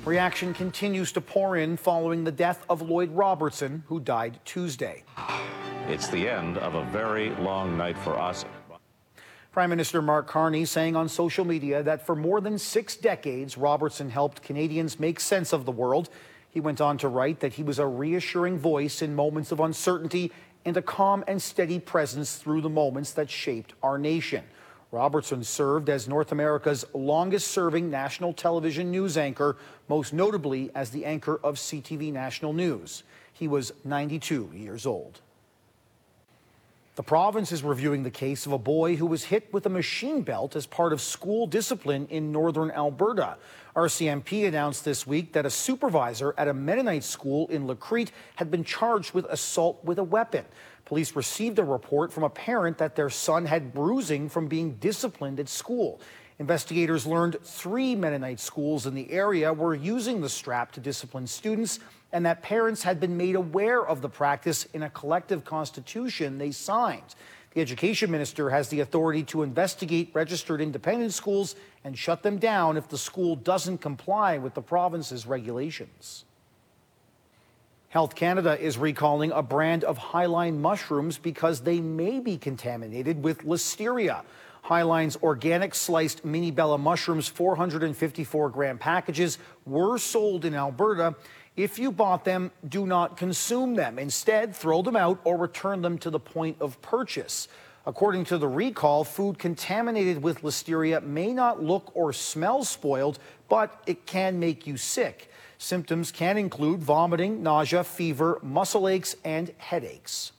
Reaction continues to pour in following the death of Lloyd Robertson, who died Tuesday. It's the end of a very long night for us. Prime Minister Mark Carney saying on social media that for more than 6 decades, Robertson helped Canadians make sense of the world. He went on to write that he was a reassuring voice in moments of uncertainty and a calm and steady presence through the moments that shaped our nation. Robertson served as North America's longest-serving national television news anchor, most notably as the anchor of CTV National News. He was 92 years old. The province is reviewing the case of a boy who was hit with a machine belt as part of school discipline in northern Alberta. RCMP announced this week that a supervisor at a Mennonite school in Lacrete had been charged with assault with a weapon. Police received a report from a parent that their son had bruising from being disciplined at school. Investigators learned 3 Mennonite schools in the area were using the strap to discipline students, and that parents had been made aware of the practice in a collective constitution they signed. The education minister has the authority to investigate registered independent schools and shut them down if the school doesn't comply with the province's regulations. Health Canada is recalling a brand of Highline mushrooms because they may be contaminated with listeria. Highline's organic sliced mini Bella mushrooms 454-gram packages were sold in Alberta. If you bought them, do not consume them. Instead, throw them out or return them to the point of purchase. According to the recall, food contaminated with listeria may not look or smell spoiled, but it can make you sick. Symptoms can include vomiting, nausea, fever, muscle aches, and headaches.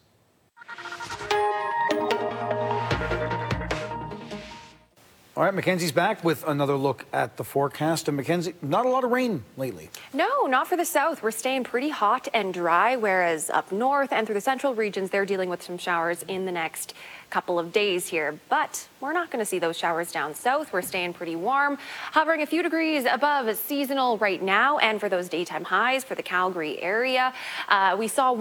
All right, Mackenzie's back with another look at the forecast. And Mackenzie, not a lot of rain lately. No, not for the south. We're staying pretty hot and dry, whereas up north and through the central regions, they're dealing with some showers in the next couple of days here. But we're not going to see those showers down south. We're staying pretty warm, hovering a few degrees above seasonal right now. And for those daytime highs for the Calgary area, we saw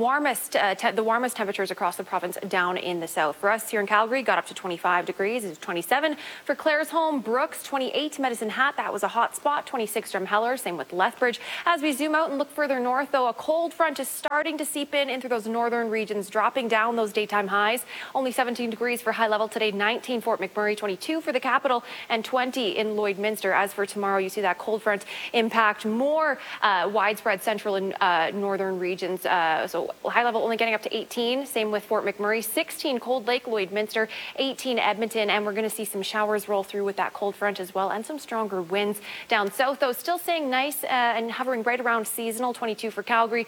the warmest temperatures across the province down in the south. For us here in Calgary, got up to 25 degrees. It's 27 for Claresholm, Brooks, 28 Medicine Hat. That was a hot spot. 26 Drumheller, same with Lethbridge. As we zoom out and look further north, though, a cold front is starting to seep in through those northern regions, dropping down those daytime highs. Only 17 degrees for high level today, 19 Fort McMurray, 22 for the capital, and 20 in Lloydminster. As for tomorrow, you see that cold front impact more widespread central and northern regions. So high level only getting up to 18. Same with Fort McMurray, 16 Cold Lake, Lloydminster, 18 Edmonton, and we're going to see some showers roll through with that cold front as well, and some stronger winds down south, though still staying nice and hovering right around seasonal. 22 for Calgary,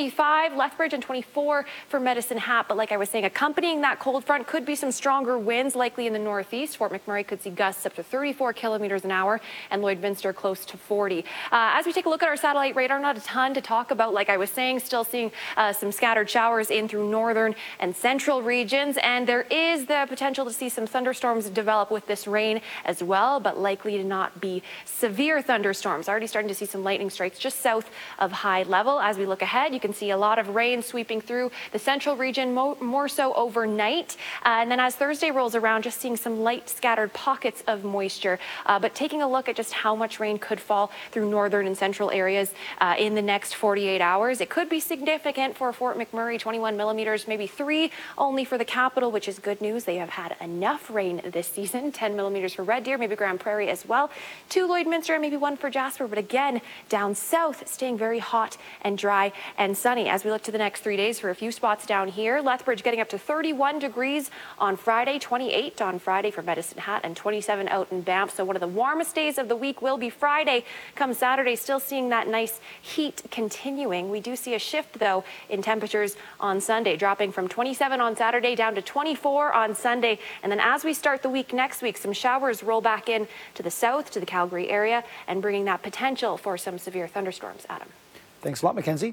25 Lethbridge, and 24 for Medicine Hat. But like I was saying, accompanying that cold front could be some stronger winds, likely in the northeast. Fort McMurray could see gusts up to 34 kilometers an hour, and Lloydminster close to 40. As we take a look at our satellite radar, not a ton to talk about. Like I was saying, still seeing some scattered showers in through northern and central regions, and there is the potential to see some thunderstorms develop with this rain as well, but likely to not be severe thunderstorms. Already starting to see some lightning strikes just south of high level. As we look ahead, you can see a lot of rain sweeping through the central region, more so overnight. And then as Thursday rolls around, just seeing some light scattered pockets of moisture. But taking a look at just how much rain could fall through northern and central areas in the next 48 hours. It could be significant for Fort McMurray, 21 millimeters, maybe 3 only for the capital, which is good news. They have had enough rain this season. 10 millimeters for Red Deer, maybe Grand Prairie as well. 2 Lloydminster, and maybe 1 for Jasper. But again, down south, staying very hot and dry and sunny. As we look to the next 3 days for a few spots down here, Lethbridge getting up to 31 degrees on Friday, 28 on Friday for Medicine Hat, and 27 out in Banff. So one of the warmest days of the week will be Friday. Come Saturday, still seeing that nice heat continuing. We do see a shift, though, in temperatures on Sunday, dropping from 27 on Saturday down to 24 on Sunday. And then as we start the week next week, some showers roll back in to the south, to the Calgary area, and bringing that potential for some severe thunderstorms. Adam. Thanks a lot, Mackenzie.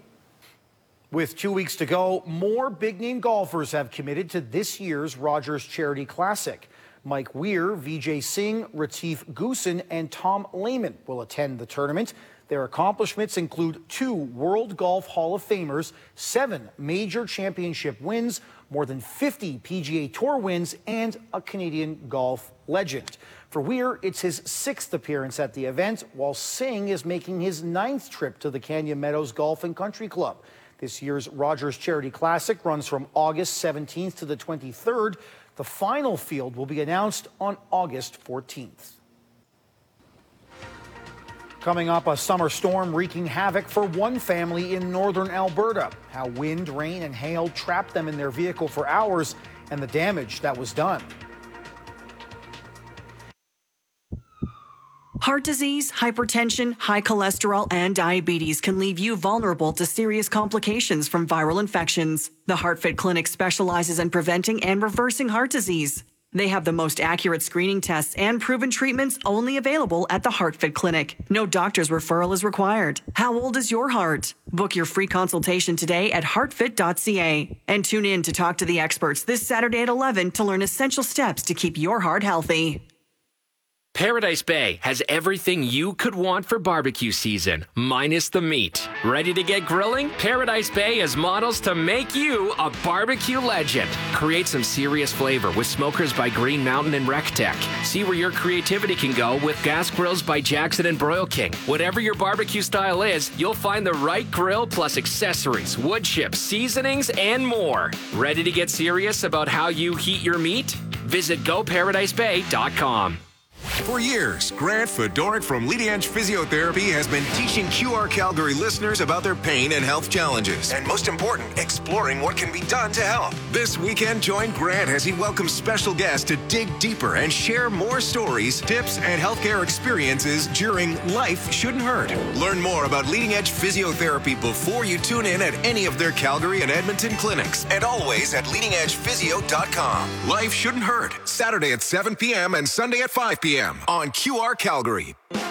With 2 weeks to go, more big-name golfers have committed to this year's Rogers Charity Classic. Mike Weir, Vijay Singh, Retief Goosen, and Tom Lehman will attend the tournament. Their accomplishments include 2 World Golf Hall of Famers, 7 major championship wins, more than 50 PGA Tour wins, and a Canadian golf legend. For Weir, it's his 6th appearance at the event, while Singh is making his 9th trip to the Canyon Meadows Golf and Country Club. This year's Rogers Charity Classic runs from August 17th to the 23rd. The final field will be announced on August 14th. Coming up, a summer storm wreaking havoc for one family in northern Alberta. How wind, rain, and hail trapped them in their vehicle for hours, and the damage that was done. Heart disease, hypertension, high cholesterol, and diabetes can leave you vulnerable to serious complications from viral infections. The HeartFit Clinic specializes in preventing and reversing heart disease. They have the most accurate screening tests and proven treatments only available at the HeartFit Clinic. No doctor's referral is required. How old is your heart? Book your free consultation today at heartfit.ca. And tune in to talk to the experts this Saturday at 11 to learn essential steps to keep your heart healthy. Paradise Bay has everything you could want for barbecue season, minus the meat. Ready to get grilling? Paradise Bay has models to make you a barbecue legend. Create some serious flavor with smokers by Green Mountain and RecTech. See where your creativity can go with gas grills by Jackson and Broil King. Whatever your barbecue style is, you'll find the right grill plus accessories, wood chips, seasonings, and more. Ready to get serious about how you heat your meat? Visit GoParadiseBay.com. For years, Grant Fedoruk from Leading Edge Physiotherapy has been teaching QR Calgary listeners about their pain and health challenges, and most important, exploring what can be done to help. This weekend, join Grant as he welcomes special guests to dig deeper and share more stories, tips, and healthcare experiences during Life Shouldn't Hurt. Learn more about Leading Edge Physiotherapy before you tune in at any of their Calgary and Edmonton clinics, and always at leadingedgephysio.com. Life Shouldn't Hurt, Saturday at 7 p.m. and Sunday at 5 p.m. on QR Calgary.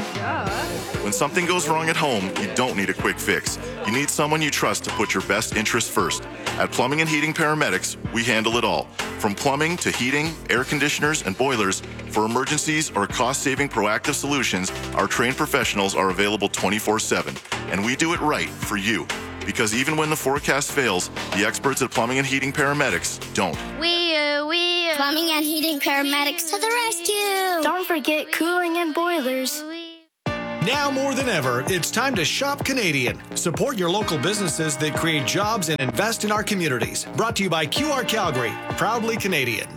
When something goes wrong at home, you don't need a quick fix. You need someone you trust to put your best interests first. At Plumbing and Heating Paramedics, we handle it all. From plumbing to heating, air conditioners, and boilers, for emergencies or cost-saving proactive solutions, our trained professionals are available 24/7. And we do it right for you. Because even when the forecast fails, the experts at Plumbing and Heating Paramedics don't. Plumbing and Heating Paramedics to the rescue! Don't forget cooling and boilers. Now more than ever, it's time to shop Canadian. Support your local businesses that create jobs and invest in our communities. Brought to you by QR Calgary, proudly Canadian.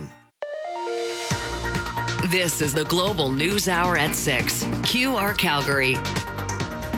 This is the Global News Hour at 6. QR Calgary.